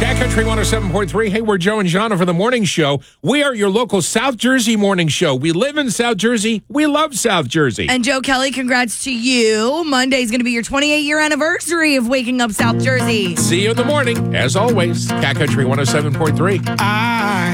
Cat Country 107.3. Hey, we're Joe and Jana for the morning show. We are your local South Jersey morning show. We live in South Jersey. We love South Jersey. And Joe Kelly, congrats to you. Monday's going to be your 28-year anniversary of waking up South Jersey. See you in the morning. As always, Cat Country 107.3.